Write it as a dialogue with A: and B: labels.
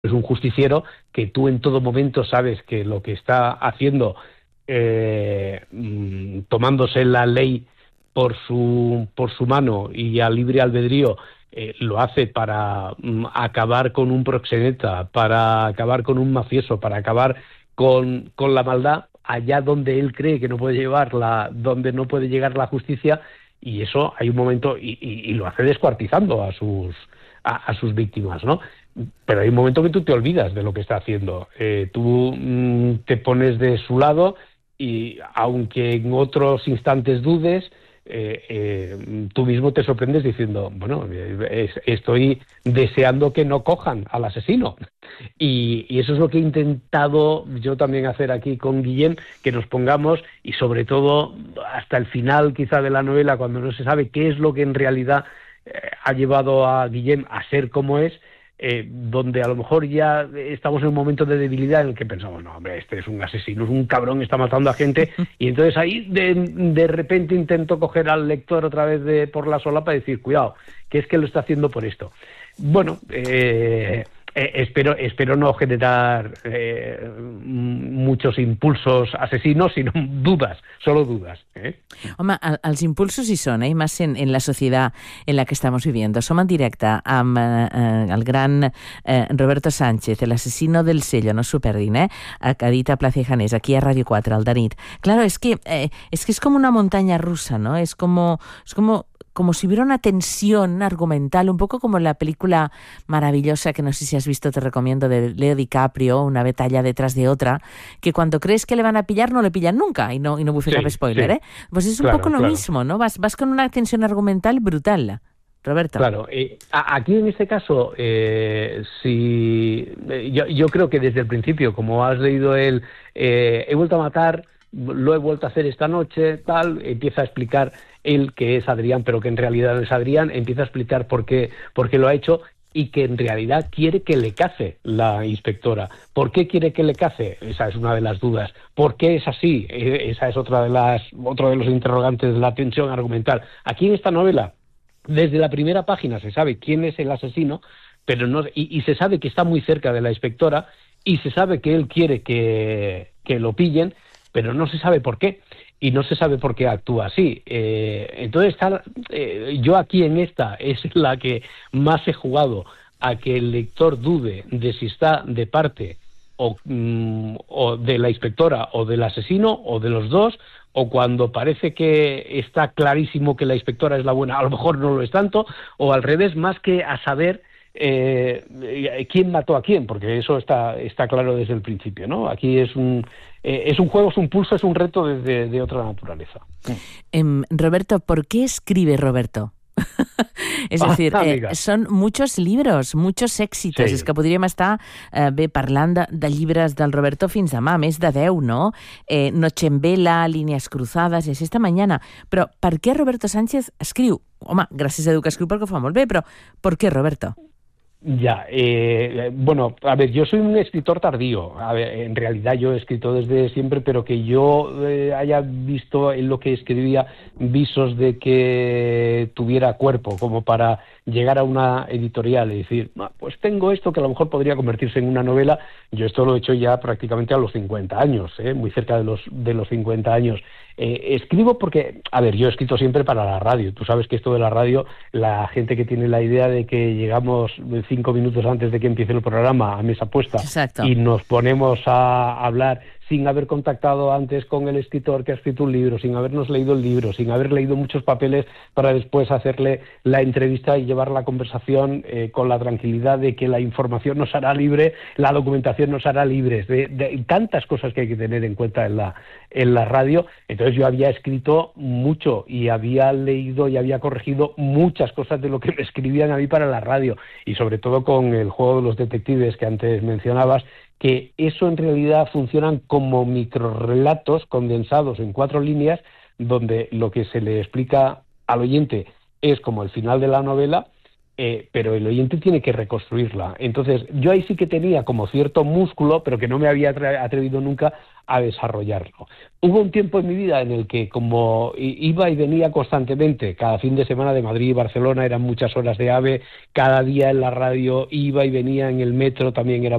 A: es un justiciero que tú en todo momento sabes que lo que está haciendo, tomándose la ley por su mano y a libre albedrío, lo hace para acabar con un proxeneta, para acabar con un mafioso, para acabar con la maldad allá donde él cree que no puede donde no puede llegar la justicia, y eso hay un momento, y lo hace descuartizando a sus víctimas, ¿no? Pero hay un momento que tú te olvidas de lo que está haciendo. Tú te pones de su lado y aunque en otros instantes dudes, tú mismo te sorprendes diciendo, bueno, estoy deseando que no cojan al asesino. Y eso es lo que he intentado yo también hacer aquí con Guillem, que nos pongamos, y sobre todo hasta el final quizá de la novela, cuando no se sabe qué es lo que en realidad ha llevado a Guillem a ser como es, donde a lo mejor ya estamos en un momento de debilidad en el que pensamos, no, hombre, este es un asesino, es un cabrón, está matando a gente, y entonces ahí de repente intento coger al lector otra vez por la solapa y decir, cuidado, que es que lo está haciendo por esto. Bueno, espero no generar muchos impulsos asesinos, sino dudas, solo dudas.
B: Home, els impulsos hi són, i més en la societat en la que estamos viviendo. Som en directe amb el gran Roberto Sánchez, el asesino del sello, no s'ho perdin, que edita Plaza y Janés, aquí a Radio 4, al Danit. Claro, es que es como una montaña rusa, ¿no? Es como si hubiera una tensión argumental, un poco como la película maravillosa que no sé si has visto, te recomiendo, de Leo DiCaprio, Una batalla detrás de otra, que cuando crees que le van a pillar, no le pillan nunca, y no voy a hacer spoiler, sí. Pues es un poco lo mismo, ¿no? Vas con una tensión argumental brutal, Roberto.
A: Claro, aquí en este caso, yo creo que desde el principio, como has leído he vuelto a matar, lo he vuelto a hacer esta noche, tal, empieza a explicar él que es Adrián, pero que en realidad no es Adrián, empieza a explicar por qué lo ha hecho, y que en realidad quiere que le cace la inspectora. ¿Por qué quiere que le cace? Esa es una de las dudas. ¿Por qué es así? Esa es otro de los interrogantes de la tensión argumental. Aquí en esta novela, desde la primera página se sabe quién es el asesino, pero no, y se sabe que está muy cerca de la inspectora, y se sabe que él quiere que lo pillen, pero no se sabe por qué, y no se sabe por qué actúa así. Entonces, yo aquí en esta es la que más he jugado a que el lector dude de si está de parte o de la inspectora o del asesino, o de los dos, o cuando parece que está clarísimo que la inspectora es la buena, a lo mejor no lo es tanto, o al revés, más que a saber quién mató a quién, porque eso está claro desde el principio, ¿no? Aquí es un juego, es un pulso, es un reto de otra naturaleza.
B: Roberto, ¿por qué escribe Roberto? És a dir, són muchos libros, muchos èxitos. Sí. És que podríem estar parlant de llibres del Roberto fins demà, més de 10, no? Noche en vela, Líneas cruzadas, és esta mañana. Però per què Roberto Sánchez escriu? Home, gràcies a Déu que escriu perquè ho fa molt bé, però per què, Roberto?
A: Ya, bueno, a ver, yo soy un escritor tardío. A ver, en realidad yo he escrito desde siempre, pero que yo haya visto en lo que escribía visos de que tuviera cuerpo como para llegar a una editorial y decir, pues tengo esto que a lo mejor podría convertirse en una novela. Yo esto lo he hecho ya prácticamente a los 50 años, muy cerca de los 50 años. Escribo porque, a ver, yo he escrito siempre para la radio. Tú sabes que esto de la radio, la gente que tiene la idea de que llegamos 5 minutos antes de que empiece el programa a mesa puesta.
B: Exacto.
A: Y nos ponemos a hablar sin haber contactado antes con el escritor que ha escrito un libro, sin habernos leído el libro, sin haber leído muchos papeles para después hacerle la entrevista y llevar la conversación con la tranquilidad de que la información nos hará libre, la documentación nos hará libres, de tantas cosas que hay que tener en cuenta en la radio. Entonces yo había escrito mucho y había leído y había corregido muchas cosas de lo que me escribían a mí para la radio, y sobre todo con el juego de los detectives que antes mencionabas, que eso en realidad funcionan como microrrelatos condensados en 4 líneas, donde lo que se le explica al oyente es como el final de la novela, pero el oyente tiene que reconstruirla. Entonces, yo ahí sí que tenía como cierto músculo, pero que no me había atrevido nunca a desarrollarlo. Hubo un tiempo en mi vida en el que, como iba y venía constantemente, cada fin de semana de Madrid y Barcelona eran muchas horas de AVE, cada día en la radio iba y venía, en el metro también era